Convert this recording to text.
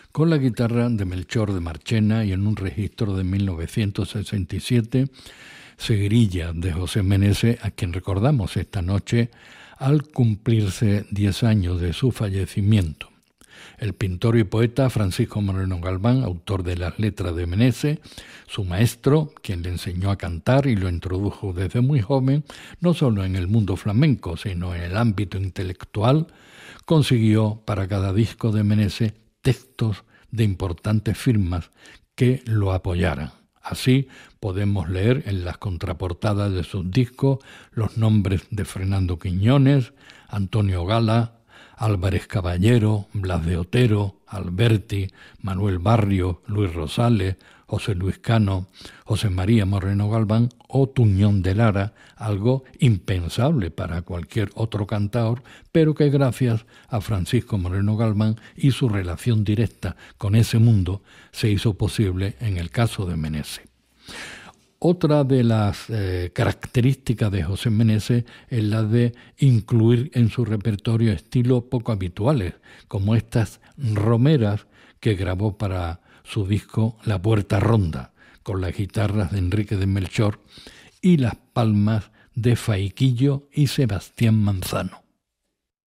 con la guitarra de Melchor de Marchena y en un registro de 1967, Seguirilla de José Meneses, a quien recordamos esta noche al cumplirse 10 años de su fallecimiento. El pintor y poeta Francisco Moreno Galván, autor de las letras de Meneses, su maestro, quien le enseñó a cantar y lo introdujo desde muy joven, no solo en el mundo flamenco, sino en el ámbito intelectual, consiguió para cada disco de Meneses textos de importantes firmas que lo apoyaran. Así podemos leer en las contraportadas de sus discos los nombres de Fernando Quiñones, Antonio Gala, Álvarez Caballero, Blas de Otero, Alberti, Manuel Barrio, Luis Rosales, José Luis Cano, José María Moreno Galván o Tuñón de Lara, algo impensable para cualquier otro cantaor, pero que gracias a Francisco Moreno Galván y su relación directa con ese mundo se hizo posible en el caso de Meneses. Otra de las características de José Meneses es la de incluir en su repertorio estilos poco habituales, como estas romeras que grabó para su disco La Puerta Ronda, con las guitarras de Enrique de Melchor y las palmas de Faiquillo y Sebastián Manzano.